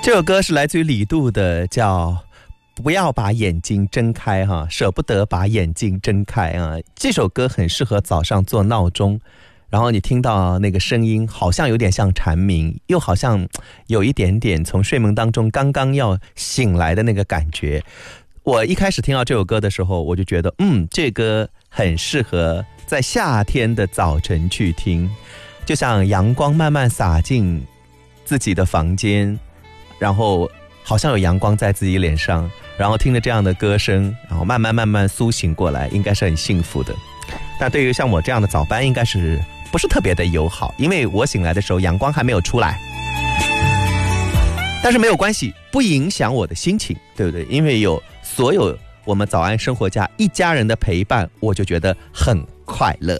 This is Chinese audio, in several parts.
这首歌是来自于李杜的，叫不要把眼睛睁开哈，舍不得把眼睛睁开啊。这首歌很适合早上做闹钟，然后你听到那个声音好像有点像蝉鸣，又好像有一点点从睡梦当中刚刚要醒来的那个感觉。我一开始听到这首歌的时候，我就觉得这歌很适合在夏天的早晨去听，就像阳光慢慢洒进自己的房间，然后好像有阳光在自己脸上，然后听着这样的歌声，然后慢慢苏醒过来，应该是很幸福的。但对于像我这样的早班，应该是不是特别的友好，因为我醒来的时候阳光还没有出来。但是没有关系，不影响我的心情，对不对？因为有所有我们早安生活家一家人的陪伴，我就觉得很快乐。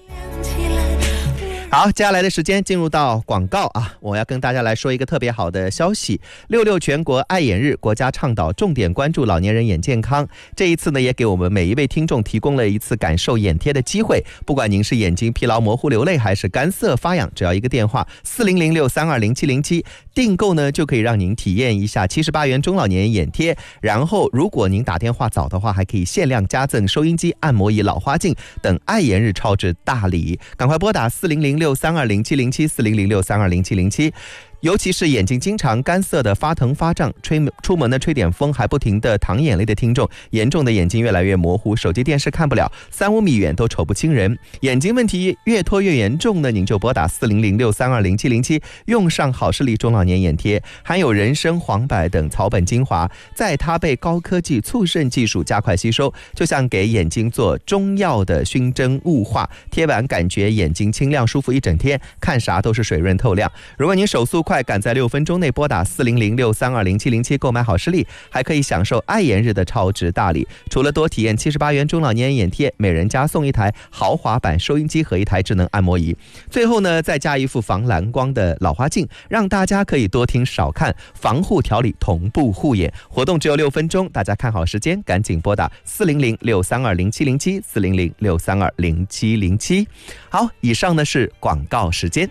好，接下来的时间进入到广告啊！我要跟大家来说一个特别好的消息，66全国爱眼日，国家倡导重点关注老年人眼健康。这一次呢，也给我们每一位听众提供了一次感受眼贴的机会。不管您是眼睛疲劳模糊流泪，还是干涩发痒，只要一个电话4006320707，订购呢就可以让您体验一下78元中老年眼贴。然后，如果您打电话早的话，还可以限量加赠收音机、按摩椅、老花镜等爱眼日超值大礼。赶快拨打4006320707 4006320707。尤其是眼睛经常干涩的、发疼发胀、出门的吹点风还不停的淌眼泪的听众，严重的眼睛越来越模糊，手机电视看不了，3-5米远都瞅不清人，眼睛问题越拖越严重呢，您就拨打4006320707，用上好视力中老年眼贴，含有人参、黄柏等草本精华，再搭配高科技促渗技术加快吸收，就像给眼睛做中药的熏蒸雾化，贴完感觉眼睛清亮舒服一整天，看啥都是水润透亮。如果您手速快，赶在6分钟内拨打4006320707购买好视力，还可以享受爱眼日的超值大礼。除了多体验78元中老年眼贴，每人加送一台豪华版收音机和一台智能按摩仪。最后呢，再加一副防蓝光的老花镜，让大家可以多听少看，防护调理同步护眼。活动只有6分钟，大家看好时间，赶紧拨打4006320707 4006320707。好，以上呢是广告时间。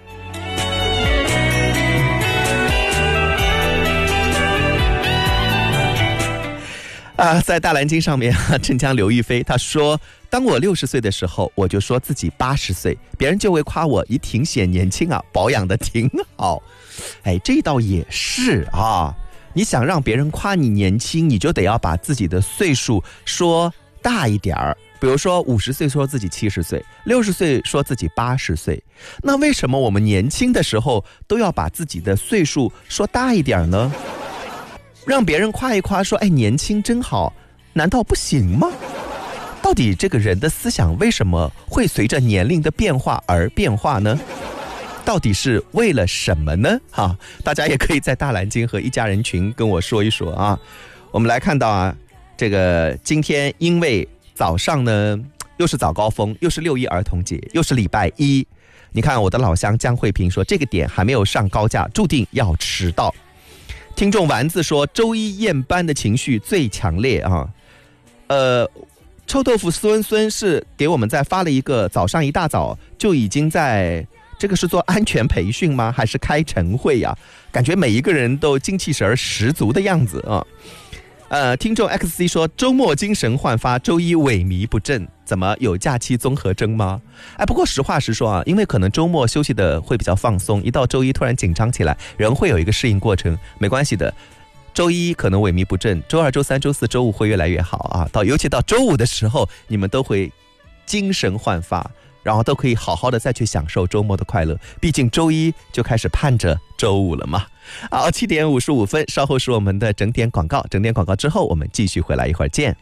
在大蓝鲸上面，镇江刘亦菲他说，当我60岁的时候，我就说自己80岁，别人就会夸我一挺显年轻啊，保养的挺好。这倒也是啊，你想让别人夸你年轻，你就得要把自己的岁数说大一点儿。比如说50岁说自己70岁，60岁说自己80岁。那为什么我们年轻的时候都要把自己的岁数说大一点呢？让别人夸一夸说年轻真好，难道不行吗？到底这个人的思想为什么会随着年龄的变化而变化呢？到底是为了什么呢？大家也可以在大蓝鲸和一家人群跟我说一说啊。我们来看到这个今天因为早上呢又是早高峰，又是6·1儿童节，又是礼拜一，你看我的老乡江慧萍说，这个点还没有上高架，注定要迟到。听众丸子说，周一验班的情绪最强烈啊。臭豆腐孙是给我们在发了一个早上一大早就已经在这个是做安全培训吗？还是开晨会呀？感觉每一个人都精气神十足的样子啊。听众 XC 说，周末精神焕发，周一萎靡不振，怎么有假期综合征吗？不过实话实说啊，因为可能周末休息的会比较放松，一到周一突然紧张起来，人会有一个适应过程，没关系的。周一可能萎靡不振，周二、周三、周四、周五会越来越好啊。尤其到周五的时候，你们都会精神焕发，然后都可以好好的再去享受周末的快乐。毕竟周一就开始盼着周五了嘛。好，7点55分，稍后是我们的整点广告。整点广告之后，我们继续回来，一会儿见。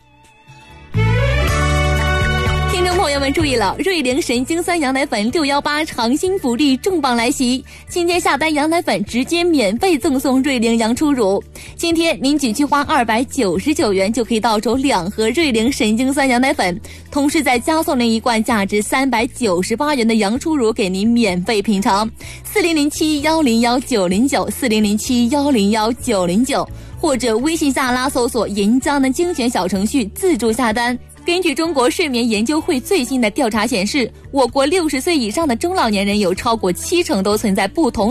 听众朋友们注意了，瑞菱神经酸羊奶粉618长新福利重磅来袭！今天下单羊奶粉直接免费赠送瑞菱羊初乳。今天您只需花299元就可以到手2盒瑞菱神经酸羊奶粉，同时再加送您一罐价值398元的羊初乳给您免费品尝。4007101909 4007101909，或者微信下拉搜索银江的精选小程序自助下单。根据中国睡眠研究会最新的调查显示，我国60岁以上的中老年人有超过70%都存在不同